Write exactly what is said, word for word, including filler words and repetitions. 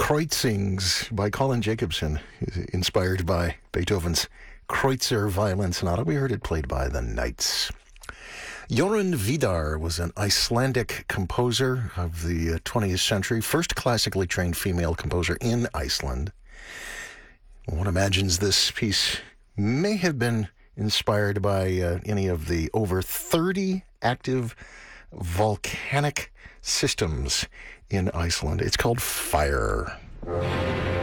Kreutzings by Colin Jacobson, inspired by Beethoven's Kreutzer Violin Sonata. We heard it played by the Knights. Jorunn Vidar was an Icelandic composer of the twentieth century, first classically trained female composer in Iceland. One imagines this piece may have been inspired by uh, any of the over thirty active volcanic systems in Iceland. It's called Fire.